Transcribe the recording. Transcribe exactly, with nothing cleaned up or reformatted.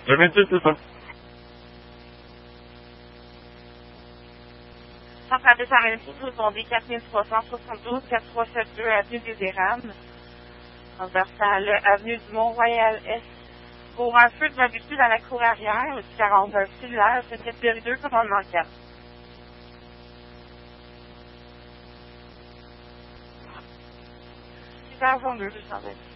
Le vingt-six, c'est ça. Centre de Saint-Rémy, vous répondez quatre mille trois cent soixante-douze, quatre trois sept deux, avenue des Érables, transversale, avenue du Mont-Royal-Est. Pour un feu de véhicule dans la cour arrière, le quarante, un cellulaire, c'est catégorie deux, commandement quatre. Super, deux cent vingt.